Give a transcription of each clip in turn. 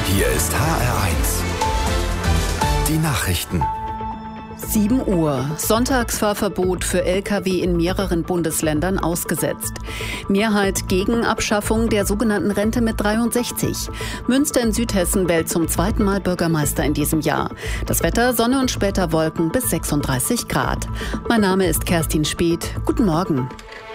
Hier ist HR1. Die Nachrichten. 7 Uhr. Sonntagsfahrverbot für Lkw in mehreren Bundesländern ausgesetzt. Mehrheit gegen Abschaffung der sogenannten Rente mit 63. Münster in Südhessen wählt zum 2. Mal Bürgermeister in diesem Jahr. Das Wetter: Sonne und später Wolken bis 36 Grad. Mein Name ist Kerstin Speth. Guten Morgen.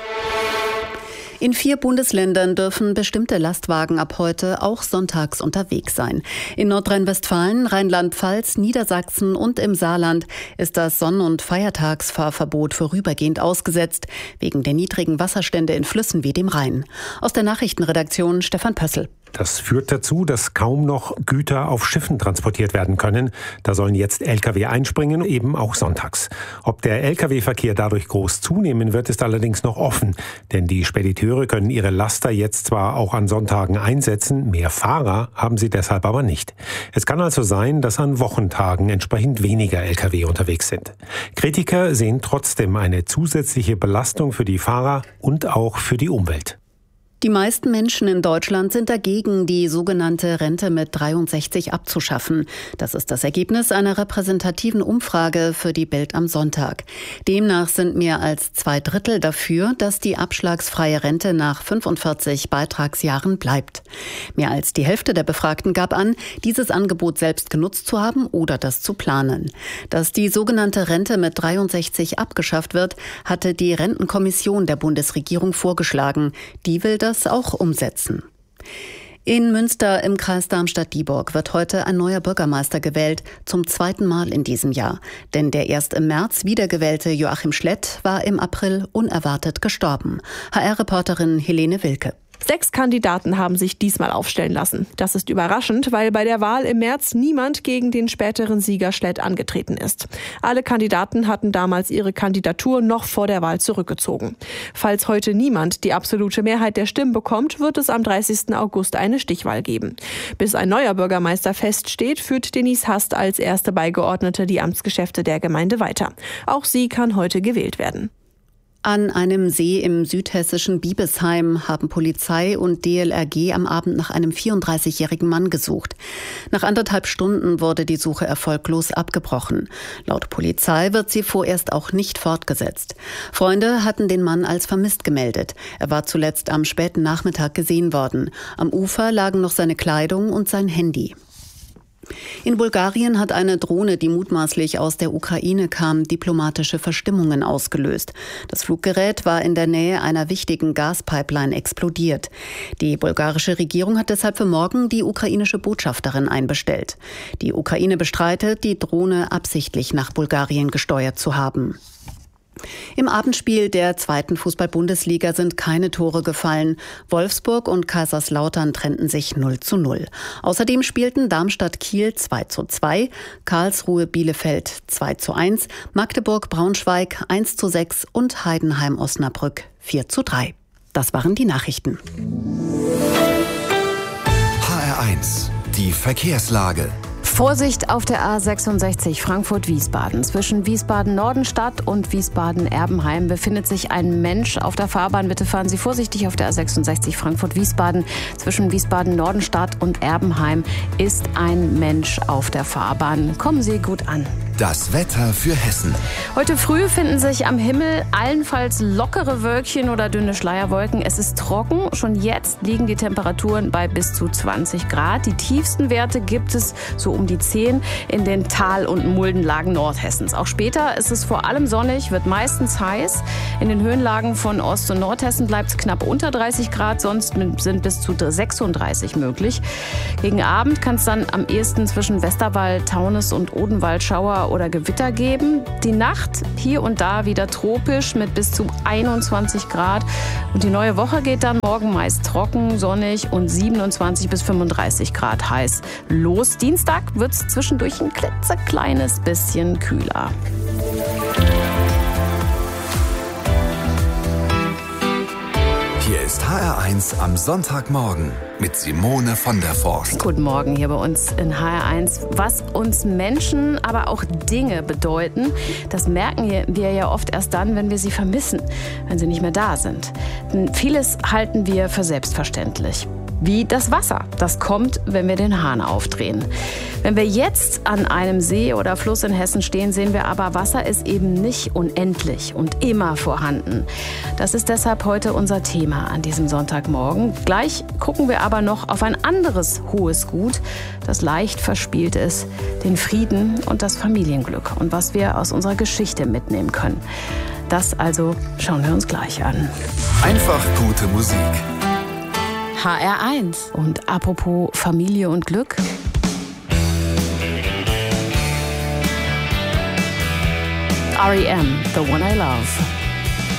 In 4 Bundesländern dürfen bestimmte Lastwagen ab heute auch sonntags unterwegs sein. In Nordrhein-Westfalen, Rheinland-Pfalz, Niedersachsen und im Saarland ist das Sonn- und Feiertagsfahrverbot vorübergehend ausgesetzt, wegen der niedrigen Wasserstände in Flüssen wie dem Rhein. Aus der Nachrichtenredaktion Stefan Pössl. Das führt dazu, dass kaum noch Güter auf Schiffen transportiert werden können. Da sollen jetzt Lkw einspringen, eben auch sonntags. Ob der Lkw-Verkehr dadurch groß zunehmen wird, ist allerdings noch offen. Denn die Spediteure können ihre Laster jetzt zwar auch an Sonntagen einsetzen, mehr Fahrer haben sie deshalb aber nicht. Es kann also sein, dass an Wochentagen entsprechend weniger Lkw unterwegs sind. Kritiker sehen trotzdem eine zusätzliche Belastung für die Fahrer und auch für die Umwelt. Die meisten Menschen in Deutschland sind dagegen, die sogenannte Rente mit 63 abzuschaffen. Das ist das Ergebnis einer repräsentativen Umfrage für die Bild am Sonntag. Demnach sind mehr als 2/3 dafür, dass die abschlagsfreie Rente nach 45 Beitragsjahren bleibt. Mehr als die Hälfte der Befragten gab an, dieses Angebot selbst genutzt zu haben oder das zu planen. Dass die sogenannte Rente mit 63 abgeschafft wird, hatte die Rentenkommission der Bundesregierung vorgeschlagen. Die will das auch umsetzen. In Münster im Kreis Darmstadt-Dieburg wird heute ein neuer Bürgermeister gewählt, zum 2. Mal in diesem Jahr. Denn der erst im März wiedergewählte Joachim Schlett war im April unerwartet gestorben. HR-Reporterin Helene Wilke. 6 Kandidaten haben sich diesmal aufstellen lassen. Das ist überraschend, weil bei der Wahl im März niemand gegen den späteren Sieger Schlett angetreten ist. Alle Kandidaten hatten damals ihre Kandidatur noch vor der Wahl zurückgezogen. Falls heute niemand die absolute Mehrheit der Stimmen bekommt, wird es am 30. August eine Stichwahl geben. Bis ein neuer Bürgermeister feststeht, führt Denise Hast als erste Beigeordnete die Amtsgeschäfte der Gemeinde weiter. Auch sie kann heute gewählt werden. An einem See im südhessischen Biebesheim haben Polizei und DLRG am Abend nach einem 34-jährigen Mann gesucht. Nach 1,5 Stunden wurde die Suche erfolglos abgebrochen. Laut Polizei wird sie vorerst auch nicht fortgesetzt. Freunde hatten den Mann als vermisst gemeldet. Er war zuletzt am späten Nachmittag gesehen worden. Am Ufer lagen noch seine Kleidung und sein Handy. In Bulgarien hat eine Drohne, die mutmaßlich aus der Ukraine kam, diplomatische Verstimmungen ausgelöst. Das Fluggerät war in der Nähe einer wichtigen Gaspipeline explodiert. Die bulgarische Regierung hat deshalb für morgen die ukrainische Botschafterin einbestellt. Die Ukraine bestreitet, die Drohne absichtlich nach Bulgarien gesteuert zu haben. Im Abendspiel der 2. Fußball-Bundesliga sind keine Tore gefallen. Wolfsburg und Kaiserslautern trennten sich 0:0. Außerdem spielten Darmstadt-Kiel 2:2, Karlsruhe-Bielefeld 2:1, Magdeburg-Braunschweig 1:6 und Heidenheim-Osnabrück 4:3. Das waren die Nachrichten. HR1, die Verkehrslage. Vorsicht auf der A66 Frankfurt-Wiesbaden. Zwischen Wiesbaden-Nordenstadt und Wiesbaden-Erbenheim befindet sich ein Mensch auf der Fahrbahn. Bitte fahren Sie vorsichtig auf der A66 Frankfurt-Wiesbaden. Zwischen Wiesbaden-Nordenstadt und Erbenheim ist ein Mensch auf der Fahrbahn. Kommen Sie gut an. Das Wetter für Hessen. Heute früh finden sich am Himmel allenfalls lockere Wölkchen oder dünne Schleierwolken. Es ist trocken. Schon jetzt liegen die Temperaturen bei bis zu 20 Grad. Die tiefsten Werte gibt es so um die 10 in den Tal- und Muldenlagen Nordhessens. Auch später ist es vor allem sonnig, wird meistens heiß. In den Höhenlagen von Ost- und Nordhessen bleibt es knapp unter 30 Grad, sonst sind bis zu 36 möglich. Gegen Abend kann es dann am ehesten zwischen Westerwald, Taunus und Odenwald Schauer oder Gewitter geben. Die Nacht hier und da wieder tropisch mit bis zu 21 Grad. Und die neue Woche geht dann morgen meist trocken, sonnig und 27 bis 35 Grad heiß los. Dienstag wird es zwischendurch ein klitzekleines bisschen kühler. Hier ist HR1 am Sonntagmorgen mit Simone von der Forst. Guten Morgen hier bei uns in HR1. Was uns Menschen, aber auch Dinge bedeuten, das merken wir ja oft erst dann, wenn wir sie vermissen, wenn sie nicht mehr da sind. Denn vieles halten wir für selbstverständlich. Wie das Wasser. Das kommt, wenn wir den Hahn aufdrehen. Wenn wir jetzt an einem See oder Fluss in Hessen stehen, sehen wir aber, Wasser ist eben nicht unendlich und immer vorhanden. Das ist deshalb heute unser Thema an diesem Sonntagmorgen. Gleich gucken wir aber noch auf ein anderes hohes Gut, das leicht verspielt ist, den Frieden und das Familienglück und was wir aus unserer Geschichte mitnehmen können. Das also schauen wir uns gleich an. Einfach gute Musik. HR1. Und apropos Familie und Glück. R.E.M., The One I Love.